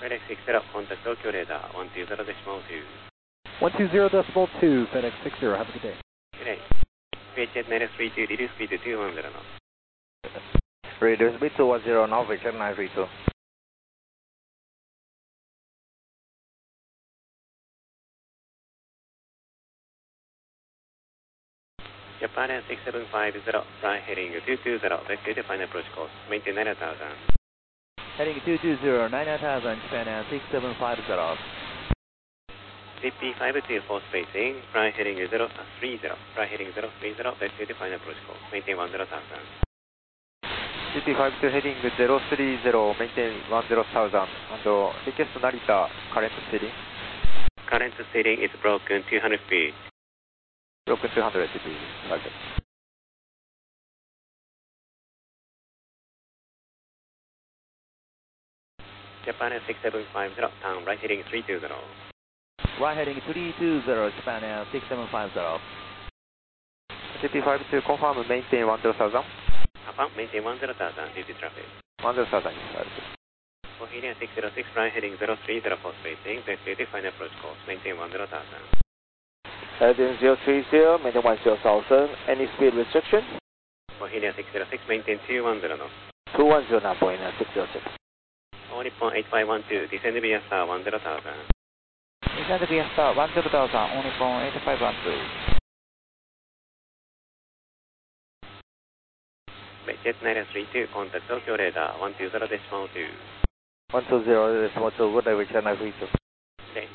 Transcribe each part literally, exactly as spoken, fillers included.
FedEx six zero, contact Tokyo radar one two zero decimal two. one two zero decimal two, FedEx six zero, have a good day. Good day. V H Jet nine three two, reduce speed to two one zero knots. Reduce speed to one zero knots, V H Jet nine three two. Japan Air six seven five zero, fly heading two two zero, vector define approach course, maintain nine thousand. Heading two two zero, nine thousand, Japan Air six seven five zero. C P five two for spacing, fly heading zero three zero, fly heading zero three zero, vector define approach course, maintain one zero thousand. C P five two heading zero three zero, maintain one zero thousand. And request Narita, current steering. Current steering is broken two hundred feet. Broken two hundred feet. Okay. Japan Air six seven five zero, turn right heading three two zero. Right heading three two zero, Japan Air six seven five zero. C P five two confirm, maintain one zero thousand. Upon maintain one zero thousand due to traffic. one zero thousand. For Helium six zero six, fly heading zero three zero for spacing, vector define approach course, maintain one zero thousand. Heading zero three zero, maintain one zero thousand. Any speed restriction? For Helium six zero six, maintain two one zero knots. two one zero knots, Boeing six zero six. All Nippon eight five one two, descend via star one zero thousand. Descend via star one zero thousand, All Nippon eight five one two. Jet nine three two, contact Tokyo radar one two zero decimal two. one two zero decimal two, good day, V H Jet nine three two. Okay.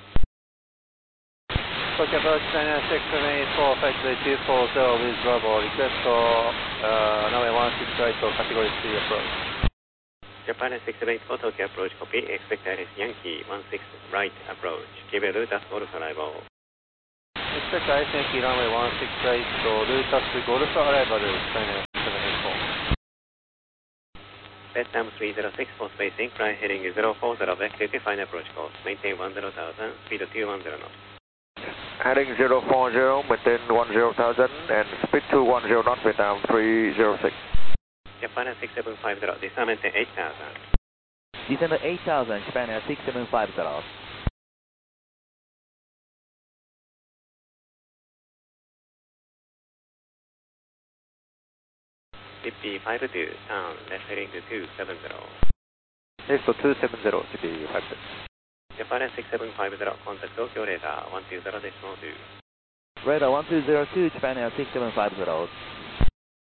Tokyo approach nine six seven eight four, flight two four zero with Bravo, request for uh, runway one six right for category three approach. Japan six seven eight for Tokyo approach, copy, expect Alice Yankee one six right approach, give a route as Golf arrival. Expect Alice Yankee runway one six right for route as Golf arrival, China seven eight four. Vietnam three zero six for spacing, fly heading zero four zero, vector define approach course, maintain one zero thousand, speed two one zero knots. Heading zero four zero, maintain one zero thousand, and speed two one zero knots, Vietnam three zero six. Japan six seven five zero, descend maintain eight thousand. Descend eight thousand, Japan Air six seven five zero. C P five two, turn left heading to two seven zero. Next to two seven zero, C P five two. Japan six seven five zero, contact Tokyo radar one two zero decimal two. Radar one two zero two, Japan Air six seven five zero.